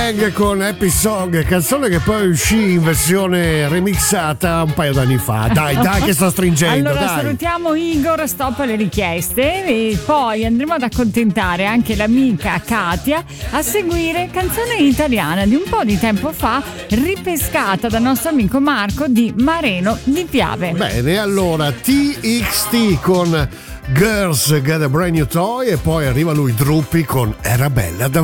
Gang con Happy Song, canzone che poi uscì in versione remixata un paio d'anni fa. Dai che sto stringendo. Allora dai. salutiamo Igor, stop alle richieste e poi andremo ad accontentare anche l'amica Katia a seguire canzone italiana di un po' di tempo fa, ripescata dal nostro amico Marco di Mareno di Piave. Bene, allora TXT con Girls Get a Brand New Toy e poi arriva lui Drupi con Era bella da